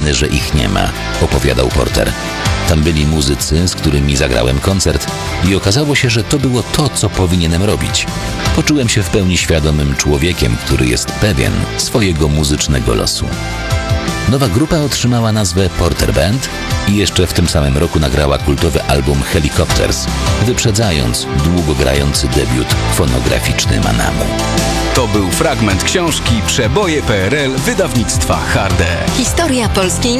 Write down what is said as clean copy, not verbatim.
załamany, że ich nie ma, opowiadał Porter. Tam byli muzycy, z którymi zagrałem koncert i okazało się, że to było to, co powinienem robić. Poczułem się w pełni świadomym człowiekiem, który jest pewien swojego muzycznego losu. Nowa grupa otrzymała nazwę Porter Band i jeszcze w tym samym roku nagrała kultowy album Helicopters, wyprzedzając długo grający debiut fonograficzny Manamu. To był fragment książki Przeboje PRL wydawnictwa Harde. Historia polskiej